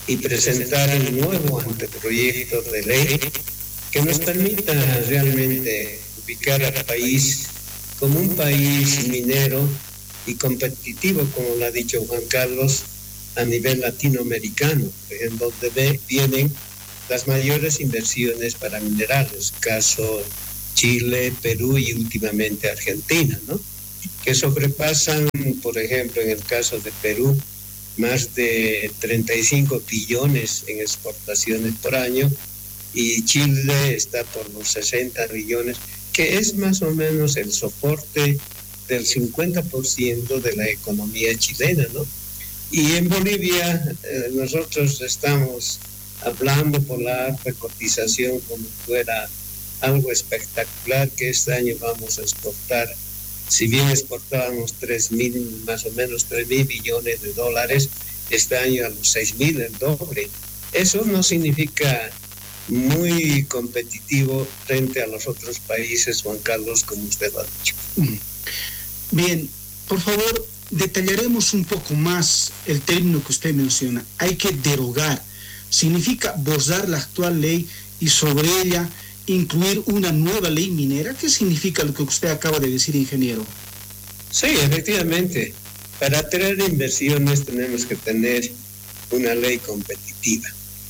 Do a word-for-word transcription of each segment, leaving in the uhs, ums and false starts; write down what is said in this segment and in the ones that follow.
y presentar un nuevo anteproyecto de ley que nos permita realmente ubicar al país como un país minero y competitivo, como lo ha dicho Juan Carlos, a nivel latinoamericano, en donde ve, vienen las mayores inversiones para minerales, caso Chile, Perú y últimamente Argentina, ¿no? Que sobrepasan, por ejemplo, en el caso de Perú, más de treinta y cinco billones en exportaciones por año, y Chile está por los sesenta billones, que es más o menos el soporte del cincuenta por ciento de la economía chilena, ¿no? Y en Bolivia eh, nosotros estamos hablando por la alta cotización como fuera algo espectacular, que este año vamos a exportar, si bien exportábamos tres mil, más o menos tres mil billones de dólares, este año a los seis mil, el doble. Eso no significa muy competitivo frente a los otros países, Juan Carlos, como usted lo ha dicho. Bien, por favor, detallaremos un poco más el término que usted menciona. Hay que derogar. Significa borrar la actual ley y sobre ella incluir una nueva ley minera. ¿Qué significa lo que usted acaba de decir, ingeniero? Sí, efectivamente. Para atraer inversiones tenemos que tener una ley competitiva.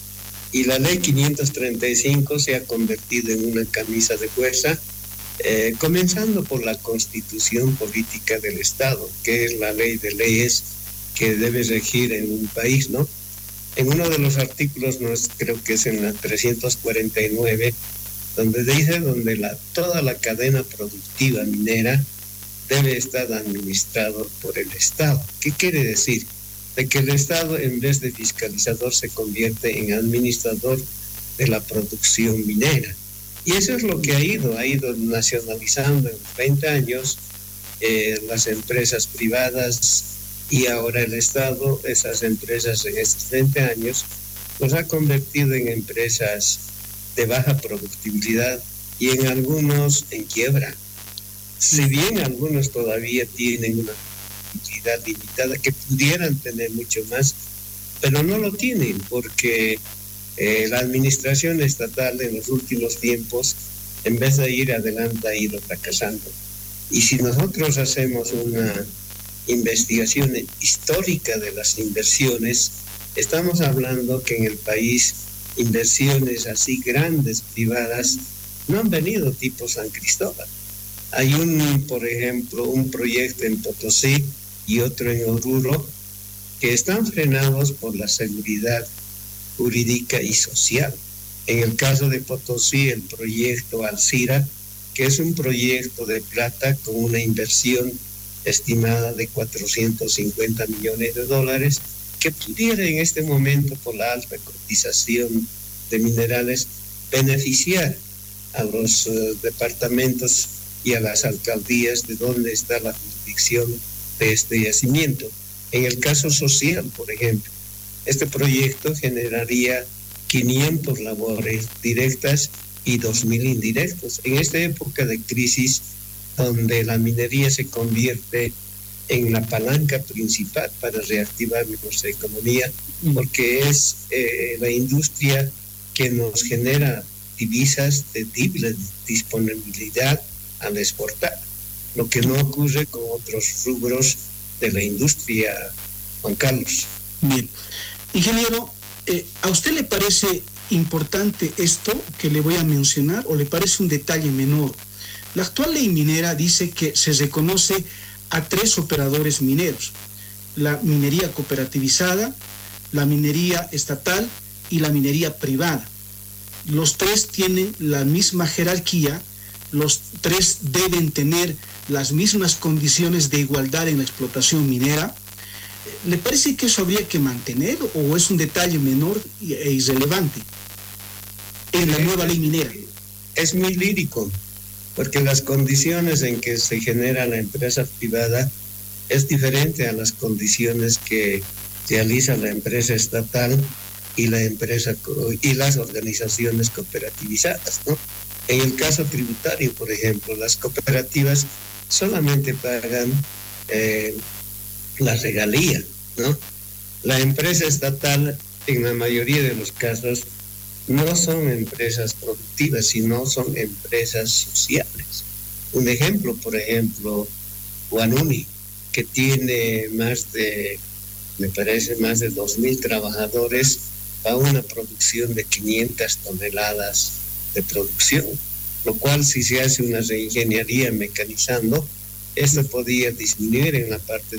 Y la ley quinientos treinta y cinco se ha convertido en una camisa de fuerza, eh, comenzando por la Constitución Política del Estado, que es la ley de leyes que debe regir en un país, ¿no? En uno de los artículos, no es, creo que es en la trescientos cuarenta y nueve, donde dice donde la, toda la cadena productiva minera debe estar administrado por el Estado. ¿Qué quiere decir? De que el Estado, en vez de fiscalizador, se convierte en administrador de la producción minera. Y eso es lo que ha ido, ha ido nacionalizando en veinte años eh, las empresas privadas, y ahora el Estado, esas empresas en estos veinte años, los ha convertido en empresas de baja productividad y en algunos en quiebra. Si bien algunos todavía tienen una productividad limitada, que pudieran tener mucho más, pero no lo tienen porque eh, la administración estatal en los últimos tiempos, en vez de ir adelante, ha ido fracasando. Y si nosotros hacemos una investigación histórica de las inversiones, estamos hablando que en el país inversiones así grandes privadas no han venido tipo San Cristóbal. Hay un, por ejemplo, un proyecto en Potosí y otro en Oruro que están frenados por la seguridad jurídica y social. En el caso de Potosí, el proyecto Alcira, que es un proyecto de plata con una inversión estimada de cuatrocientos cincuenta millones de dólares, que pudiera en este momento, por la alta cotización de minerales, beneficiar a los uh, departamentos y a las alcaldías de donde está la jurisdicción de este yacimiento. En el caso social, por ejemplo, este proyecto generaría quinientas labores directas y dos mil indirectos. En esta época de crisis, donde la minería se convierte en la palanca principal para reactivar nuestra economía, porque es eh, la industria que nos genera divisas de disponibilidad al exportar, lo que no ocurre con otros rubros de la industria, Juan Carlos. Bien. Ingeniero, eh, ¿a usted le parece importante esto que le voy a mencionar o le parece un detalle menor? La actual ley minera dice que se reconoce a tres operadores mineros: la minería cooperativizada, la minería estatal y la minería privada. Los tres tienen la misma jerarquía, los tres deben tener las mismas condiciones de igualdad en la explotación minera. ¿Le parece que eso habría que mantener o es un detalle menor e irrelevante en la nueva ley minera? Es muy lírico, porque las condiciones en que se genera la empresa privada es diferente a las condiciones que realiza la empresa estatal y la empresa y las organizaciones cooperativizadas, ¿no? En el caso tributario, por ejemplo, las cooperativas solamente pagan eh, la regalía, ¿no? La empresa estatal en la mayoría de los casos no son empresas productivas, sino son empresas sociales. Un ejemplo, por ejemplo, Guanuni, que tiene más de, me parece, más de dos mil trabajadores a una producción de quinientas toneladas de producción, lo cual si se hace una reingeniería mecanizando, esto podría disminuir en la parte